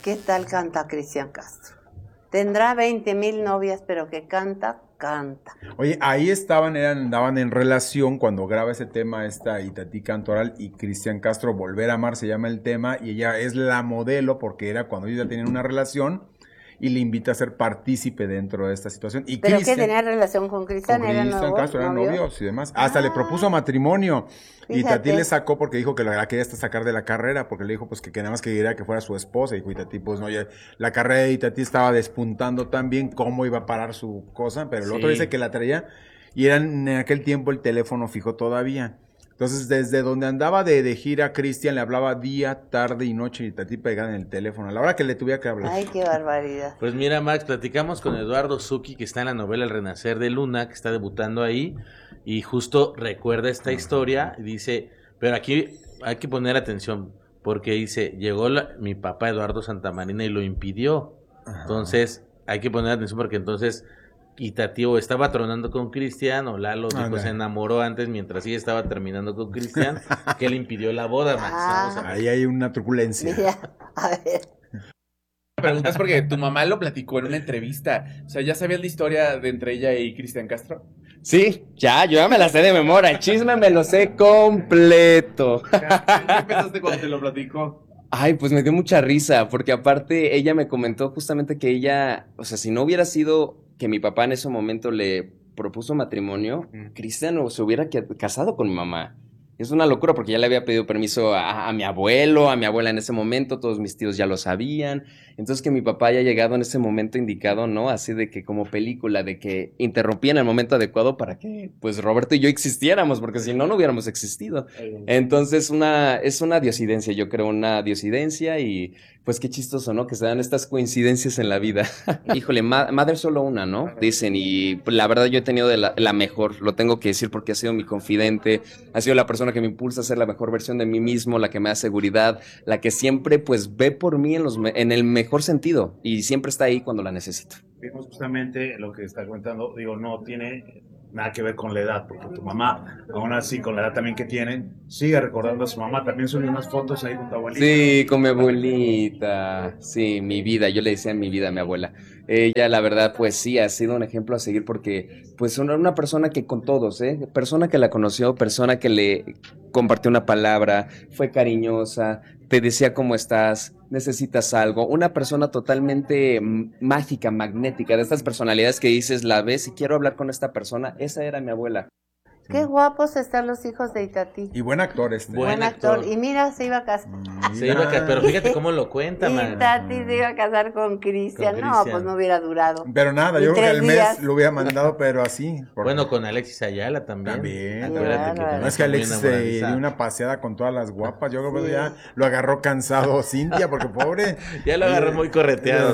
¿Qué tal canta Cristian Castro? Tendrá 20,000 novias, pero que canta. Oye, ahí andaban en relación cuando graba ese tema Itatí Cantoral y Cristian Castro, Volver a Amar se llama el tema, y ella es la modelo porque era cuando ellos ya tenían una relación y le invita a ser partícipe dentro de esta situación. Y ¿Pero qué tenía relación con Cristian? Con Cristian Castro, eran novios y demás. Hasta le propuso matrimonio. Fíjate. Y Itatí le sacó porque dijo que la quería hasta sacar de la carrera, porque le dijo pues que nada más quería que fuera su esposa. Y dijo Itatí, pues no, ya la carrera de Itatí estaba despuntando tan bien, cómo iba a parar su cosa, pero el otro dice que la traía y eran en aquel tiempo el teléfono fijo todavía. Entonces, desde donde andaba de gira, Cristian le hablaba día, tarde y noche, y Itatí pegada en el teléfono, a la hora que le tuviera que hablar. Ay, qué barbaridad. Pues mira, Max, platicamos con Eduardo Zucchi, que está en la novela El Renacer de Luna, que está debutando ahí, y justo recuerda esta historia, y dice, pero aquí hay que poner atención, porque dice, llegó mi papá Eduardo Santamarina y lo impidió. Entonces, hay que poner atención porque entonces Itatí estaba tronando con Cristian, o Lalo dijo, se enamoró antes mientras ella estaba terminando con Cristian, que le impidió la boda, Max. Ahí hay una truculencia. Mira, a ver. Preguntas porque tu mamá lo platicó en una entrevista. O sea, ¿ya sabías la historia de entre ella y Cristian Castro? Sí, yo ya me la sé de memoria. El chisme me lo sé completo. ¿Qué pensaste cuando te lo platicó? Ay, pues me dio mucha risa, porque aparte ella me comentó justamente que ella, o sea, si no hubiera sido que mi papá en ese momento le propuso matrimonio, Cristian se hubiera casado con mi mamá. Es una locura porque ya le había pedido permiso a mi abuelo, a mi abuela en ese momento, todos mis tíos ya lo sabían. Entonces que mi papá haya llegado en ese momento indicado, ¿no? Así de que como película, de que interrumpía en el momento adecuado para que pues Roberto y yo existiéramos, porque si no, no hubiéramos existido. Entonces es una diosidencia, yo creo, una diosidencia y pues qué chistoso, ¿no? Que se dan estas coincidencias en la vida. Híjole, madre solo una, ¿no? Dicen, y pues, la verdad yo he tenido la mejor, lo tengo que decir porque ha sido mi confidente, ha sido la persona que me impulsa a ser la mejor versión de mí mismo, la que me da seguridad, la que siempre pues ve por mí en el mejor sentido y siempre está ahí cuando la necesito. Vimos justamente lo que está comentando, digo, no tiene nada que ver con la edad, porque tu mamá, aún así, con la edad también que tienen, sigue recordando a su mamá, también subió unas fotos ahí con tu abuelita. Sí, con mi abuelita, sí, mi vida, yo le decía mi vida a mi abuela. Ella, la verdad, pues sí, ha sido un ejemplo a seguir porque, pues, una persona que con todos, persona que la conoció, persona que le compartió una palabra, fue cariñosa, te decía cómo estás, necesitas algo, una persona totalmente mágica, magnética, de estas personalidades que dices, la ves y quiero hablar con esta persona, esa era mi abuela. Qué guapos están los hijos de Itatí. Y buen actor Buen actor. Y mira, se iba a casar. Pero fíjate cómo lo cuenta, man. Itatí se iba a casar con Cristian. No, pues no hubiera durado. Pero nada, yo creo que el mes lo hubiera mandado, pero así. Bueno, con Alexis Ayala también. Acuérdate que no es que Alexis se dio una paseada con todas las guapas. Yo creo que ya lo agarró cansado Cintia, porque pobre. Ya lo agarró muy correteado.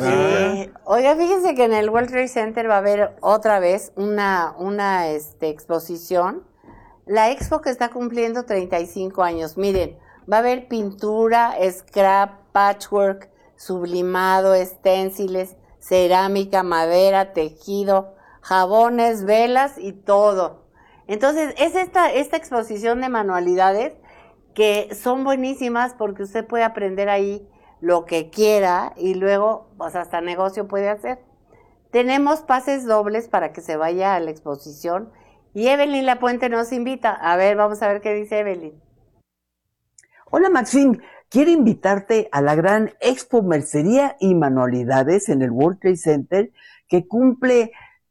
Oiga, fíjense que en el World Trade Center va a haber otra vez una exposición. La expo que está cumpliendo 35 años. Miren, va a haber pintura, scrap, patchwork, sublimado, esténciles, cerámica, madera, tejido, jabones, velas y todo. Entonces, es esta exposición de manualidades que son buenísimas porque usted puede aprender ahí lo que quiera y luego, pues hasta negocio puede hacer. Tenemos pases dobles para que se vaya a la exposición. Y Evelyn Lapuente nos invita. A ver, vamos a ver qué dice Evelyn. Hola Maxine, quiero invitarte a la gran Expo Mercería y Manualidades en el World Trade Center que cumple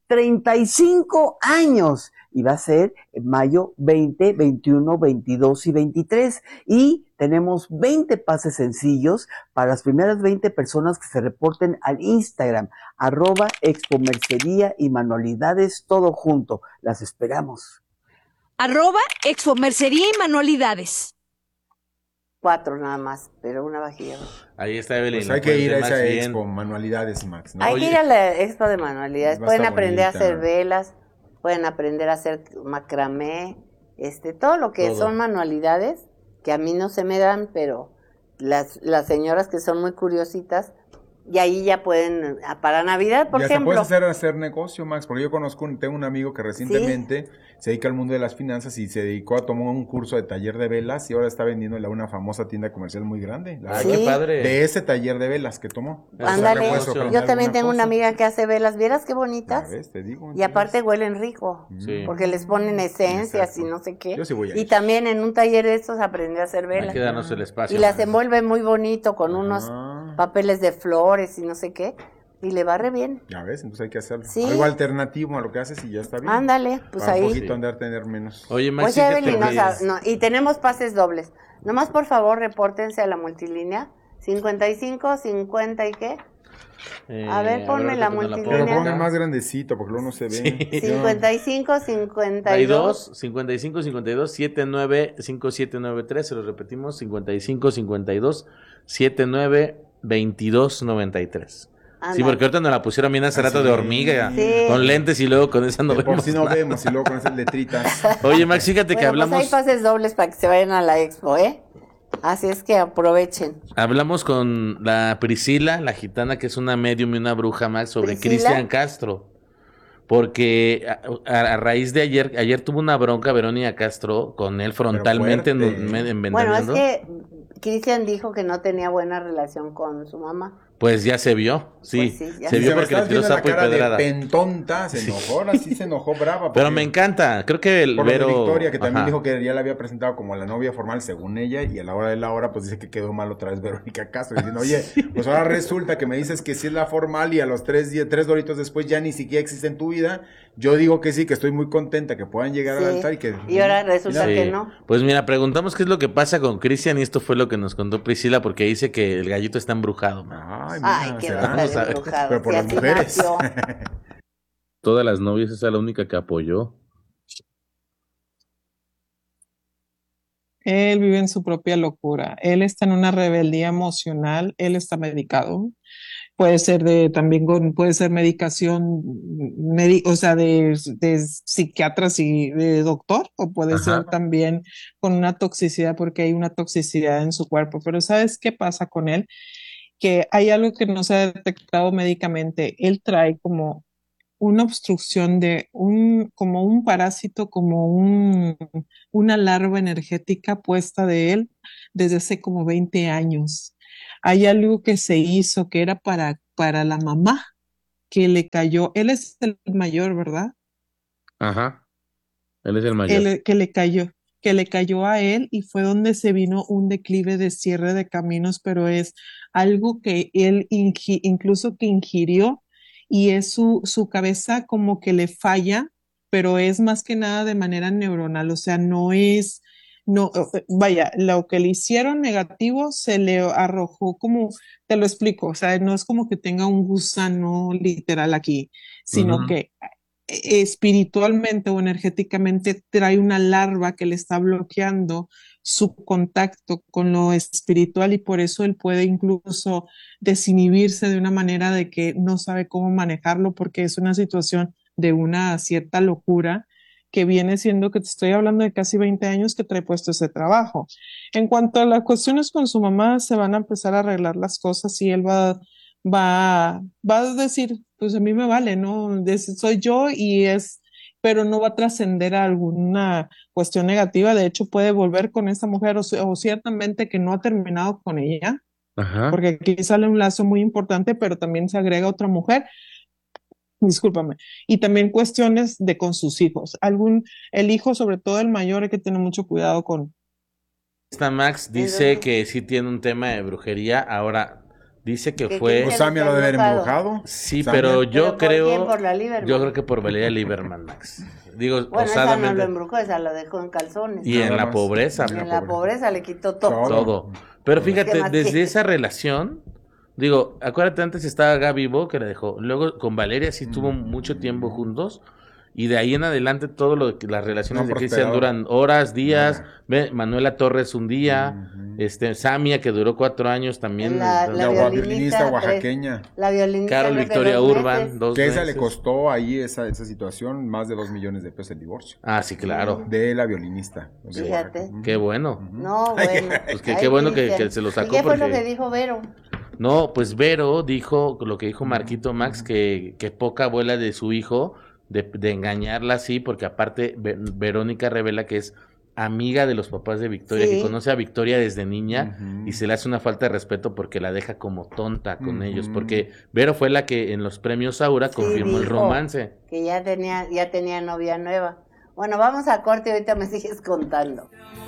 35 años y va a ser en mayo 20, 21, 22 y 23 y tenemos 20 pases sencillos para las primeras 20 personas que se reporten al Instagram @Expo Mercería y Manualidades todo junto. Las esperamos. @Expo Mercería y Manualidades. 4 nada más, pero una vajilla. Ahí está Evelyn. Pues hay que ir a esa expo, Manualidades, Max, ¿no? Hay que ir a la expo de manualidades. Pueden aprender a hacer velas, pueden aprender a hacer macramé, todo lo que son manualidades, que a mí no se me dan, pero las señoras que son muy curiositas, Y ahí ya pueden, para Navidad, por y hasta ejemplo. puedes hacer negocio, Max, porque yo tengo un amigo que recientemente se dedica al mundo de las finanzas y se dedicó a tomar un curso de taller de velas y ahora está vendiéndole a una famosa tienda comercial muy grande. Ay, qué padre. De ese taller de velas que tomó. Ándale, yo también tengo una cosa. amiga que hace velas, ¿vieras qué bonitas? ¿Ves? Te digo, Y aparte huelen rico, Sí. porque les ponen esencias Exacto. y no sé qué. Yo sí voy a Y ir. también en un taller de estos aprendí a hacer Hay velas. que darnos el espacio. Y las envuelve muy bonito con unos Ah. papeles de flores y no sé qué. Y le va re bien. Ya ves, entonces hay que hacerlo. Sí. Algo alternativo a lo que haces y ya está bien. Ándale, pues Para ahí. un poquito andar tener menos. Oye, Max, Pues fíjate Evelyn, o que- sea, no, y tenemos pases dobles. Nomás por favor repórtense a la multilínea 55, 50 y qué. A ver, ponme la ahorita cuando multilínea. Pero ponga. ponme más grandecito porque luego no se ve. Sí. 55, 52. 55 52 79 5793, se lo repetimos, 55 52 79 22 93. Sí, Ándale. porque ahorita nos la pusieron bien hace rato de hormiga, Sí. con lentes y luego con esa no De por vemos si no nada. vemos y luego con esas letritas. Oye, Max, fíjate que Bueno, pues hay hablamos, pases dobles para que se vayan a la expo, ¿eh? Así es que aprovechen. hablamos con la Priscila, la gitana, que es una medium y una bruja, Max, sobre ¿Priscila? Cristian Castro. Porque a raíz de ayer tuvo una bronca Verónica Castro con él frontalmente en Bueno, es Ventaneando. que Cristian dijo que no tenía buena relación con su mamá. Pues ya se vio, sí, Pues sí, ya se se vio me porque le estás tiró viendo la sapo y cara de pedrada. pentonta, se enojó, ahora sí se enojó brava. Pero porque- me encanta, creo que el Por lo de Vero... Victoria, que también Ajá. dijo que ya la había presentado como la novia formal según ella, y a la hora de la hora, pues dice que quedó mal otra vez Verónica Castro, diciendo, oye, pues ahora resulta que me dices que sí es la formal y a los 3 doritos después ya ni siquiera existe en tu vida. Yo digo que sí, que estoy muy contenta que puedan llegar Sí. al altar y que... Y ahora resulta Sí. que no. Pues mira, preguntamos qué es lo que pasa con Cristian y esto fue lo que nos contó Priscila porque dice que el gallito está embrujado. Man. Ay, mira, Ay, que será. va a Vamos a estar ver. embrujado. Pero por si las así mujeres. nació. Todas las novias, esa es la única que apoyó. Él vive en su propia locura. Él está en una rebeldía emocional. Él está medicado. Puede ser puede ser medicación, o sea, de psiquiatras y de doctor, o puede Ajá. ser también con una toxicidad, porque hay una toxicidad en su cuerpo. Pero ¿sabes qué pasa con él? Que hay algo que no se ha detectado médicamente. Él trae como una obstrucción como un parásito, una larva energética puesta de él desde hace como 20 años. Hay algo que se hizo que era para la mamá, que le cayó. Él es el mayor, ¿verdad? Ajá. Él es el mayor. Que le cayó a él y fue donde se vino un declive de cierre de caminos, pero es algo que él incluso que ingirió y es su cabeza como que le falla, pero es más que nada de manera neuronal, o sea, vaya, lo que le hicieron negativo se le arrojó como, te lo explico, o sea, no es como que tenga un gusano literal aquí, sino Ujú. que espiritualmente o energéticamente trae una larva que le está bloqueando su contacto con lo espiritual y por eso él puede incluso desinhibirse de una manera de que no sabe cómo manejarlo porque es una situación de una cierta locura que viene siendo que te estoy hablando de casi 20 años que trae puesto ese trabajo. En cuanto a las cuestiones con su mamá, se van a empezar a arreglar las cosas y él va a decir, pues a mí me vale, ¿no? Soy yo pero no va a trascender a alguna cuestión negativa. De hecho, puede volver con esa mujer o ciertamente que no ha terminado con ella, Ajá. porque aquí sale un lazo muy importante, pero también se agrega otra mujer. Discúlpame. Y también cuestiones de con sus hijos. El hijo, sobre todo el mayor, hay que tener mucho cuidado con. Esta Max dice que sí tiene un tema de brujería. Ahora, dice que Que fue... Pues Samia lo debe haber embrujado. Sí, Samia. pero yo ¿Pero por quién? creo... ¿Por la Lieberman? Yo creo que por Valeria Lieberman, Max. Digo, Bueno, esa no osadamente. lo embrujó, esa lo dejó en calzones. Y en Nada la más. pobreza. Y en la pobreza le quitó todo. Todo. Pero ¿Qué fíjate, más desde quieres? esa relación, digo, acuérdate, antes estaba Gaby Bo, que la dejó. Luego con Valeria sí tuvo mucho tiempo juntos. Y de ahí en adelante, todo las relaciones No de Cristian prosperó. duran horas, días. Ve, Manuela Torres un día. Samia, que duró 4 años también. La La violinista oaxaqueña. La violinista. Carol creo que Victoria 2 Urban, meses. 2 Que esa meses. le costó ahí esa situación más de 2 millones de pesos el divorcio. Ah, sí, claro. De la violinista. de Fíjate. Oaxaca. Qué bueno. No, bueno. Pues que Ay, qué bueno que Cristian. se lo sacó ¿Y qué fue lo porque- que dijo Vero? No, pues Vero dijo lo que dijo Marquito Max, que poca abuela de su hijo, de engañarla así, porque aparte Verónica revela que es amiga de los papás de Victoria, que conoce a Victoria desde niña y se le hace una falta de respeto porque la deja como tonta con ellos, porque Vero fue la que en los premios Aura confirmó el romance. Que ya tenía novia nueva. Bueno, vamos a corte y ahorita me sigues contando.